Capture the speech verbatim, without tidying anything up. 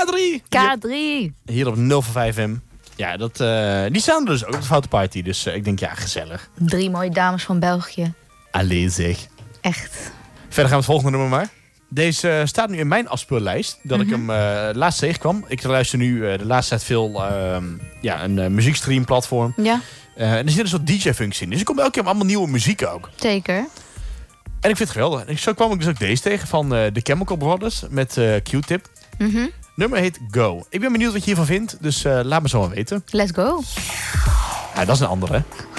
drie. K drie. Hier, hier op nul vijf M. Ja, dat, uh, die staan er dus ook op de Foute Party. Dus uh, ik denk, ja, gezellig. Drie mooie dames van België. Allee zeg. Echt. Verder gaan we het volgende nummer maar. Deze uh, staat nu in mijn afspeellijst. Dat mm-hmm. ik hem uh, laatst tegenkwam. Ik luister nu uh, de laatste tijd veel uh, ja, een uh, muziekstreamplatform. Ja. Uh, en er zit een soort D J-functie in. Dus ik kom elke keer allemaal nieuwe muziek ook. Zeker. En ik vind het geweldig. En zo kwam ik dus ook deze tegen van uh, The Chemical Brothers met uh, Q-Tip. Mm-hmm. Nummer heet Go. Ik ben benieuwd wat je hiervan vindt. Dus uh, laat me zo maar weten. Let's go. Ja, dat is een andere.